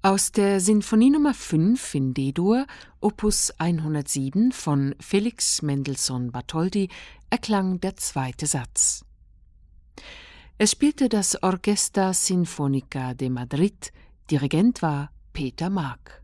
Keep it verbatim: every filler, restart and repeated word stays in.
Aus der Sinfonie Nummer fünf in D-Dur, Opus hundertsieben von Felix Mendelssohn Bartholdy, erklang der zweite Satz. Es spielte das Orquesta Sinfónica de Madrid, Dirigent war Peter Mark.